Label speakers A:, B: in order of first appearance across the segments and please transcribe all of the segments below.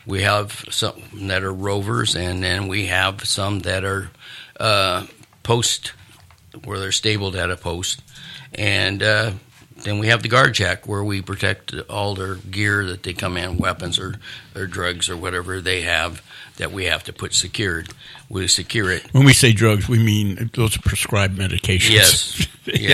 A: We have some that are rovers, and then we have some that are post, where they're stabled at a post. And then we have the guard check, where we protect all their gear that they come in, weapons or drugs or whatever they have that we have to put secured. We secure it.
B: When we say drugs, we mean those are prescribed medications.
A: Yes,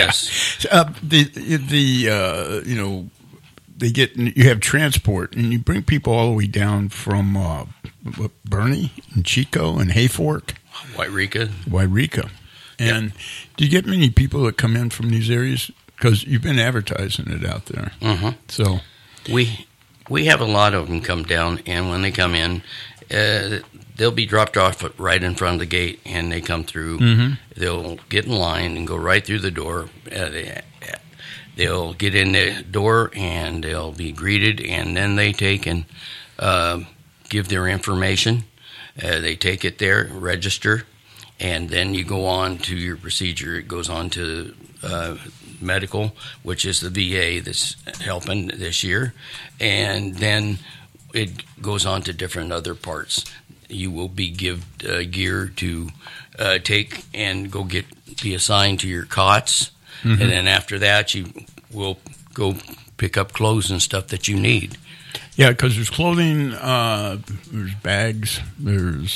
B: yes. You have transport, and you bring people all the way down from Bernie and Chico and Hayfork,
A: Wairika.
B: And do you get many people that come in from these areas? Because you've been advertising it out there.
A: Mm-hmm.
B: So
A: we have a lot of them come down, and when they come in, they'll be dropped off right in front of the gate, and they come through. Mm-hmm. They'll get in line and go right through the door. They'll get in the door, and they'll be greeted, and then they take and give their information. They take it there, register, and then you go on to your procedure. It goes on to medical, which is the VA that's helping this year, and then it goes on to different other parts. You will be given gear to take and be assigned to your cots, mm-hmm. and then after that you will go pick up clothes and stuff that you need.
B: Yeah, because there's clothing, there's bags, there's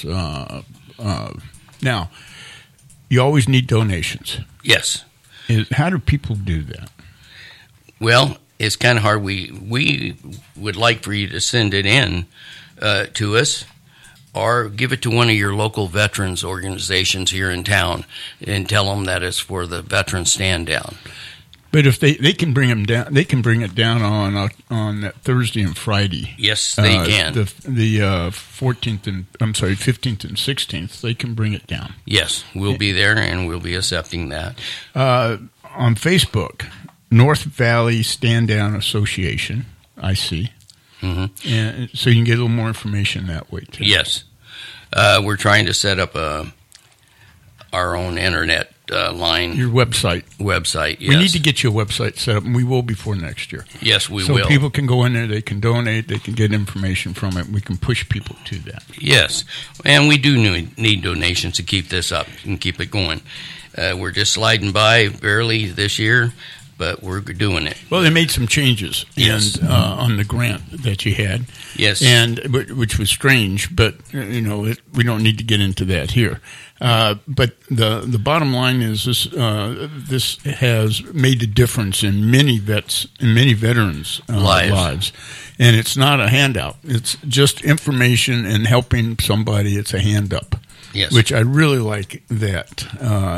B: now you always need donations.
A: Yes.
B: How do people do that?
A: Well, it's kind of hard. We would like for you to send it in to us, or give it to one of your local veterans organizations here in town and tell them that it's for the Veterans Stand Down.
B: But if they can bring them down, they can bring it down on that Thursday and Friday.
A: Yes, they can.
B: The 15th and 16th, they can bring it down.
A: Yes, we'll be there, and we'll be accepting that.
B: On Facebook, North Valley Stand Down Association, I see. Mm-hmm. And so you can get a little more information that way, too.
A: Yes. We're trying to set up our own internet line.
B: Your website.
A: Yes.
B: We need to get you a website set up, and we will before next year.
A: Yes, we
B: will.
A: So
B: people can go in there, they can donate, they can get information from it, and we can push people to that.
A: Yes, and we do need donations to keep this up and keep it going. We're just sliding by barely this year, but we're doing it.
B: Well, they made some changes
A: yes.
B: on the grant that you had.
A: Yes.
B: Which was strange, but we don't need to get into that here. But the bottom line is this has made a difference in many veterans' lives. And it's not a handout. It's just information and helping somebody. It's a hand up.
A: Yes.
B: Which I really like that.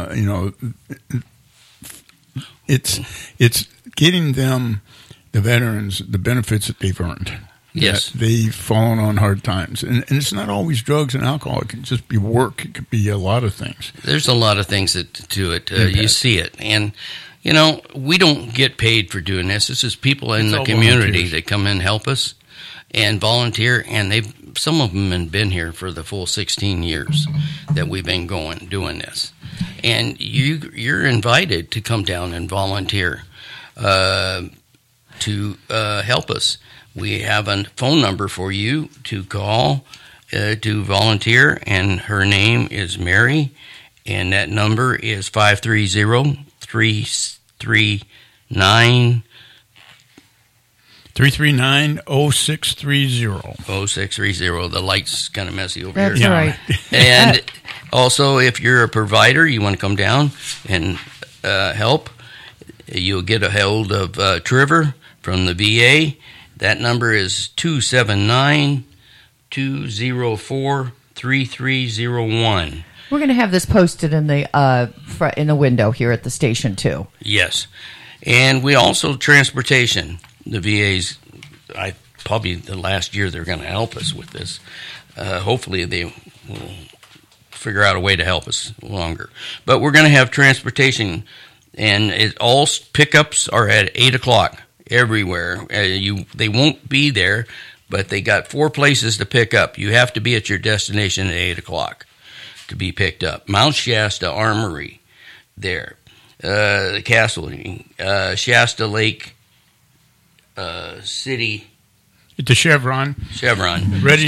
B: It's getting them, the veterans, the benefits that they've earned.
A: Yes.
B: They've fallen on hard times. And it's not always drugs and alcohol. It can just be work. It could be a lot of things.
A: There's a lot of things to it. You see it. And, we don't get paid for doing this. This is people in the community that come in and help us and volunteer. And some of them have been here for the full 16 years that we've been doing this. And you're invited to come down and volunteer to help us. We have a phone number for you to call to volunteer, and her name is Mary, and that number is 530-339
B: 339-0630.
A: 0630. The light's kind of messy over
C: That's
A: here.
C: Right.
A: And also, if you're a provider, you want to come down and help, you'll get a hold of Trevor from the VA. That number is 279-204-3301.
C: We're going to have this posted in the window here at the station, too.
A: Yes. And we also, transportation. The VA's, probably the last year they're going to help us with this. Hopefully they will figure out a way to help us longer. But we're going to have transportation, and all pickups are at 8 o'clock everywhere. They won't be there, but they got 4 places to pick up. You have to be at your destination at 8 o'clock to be picked up. Mount Shasta Armory there. The castle, Shasta Lake City.
B: At the Chevron.
A: Ready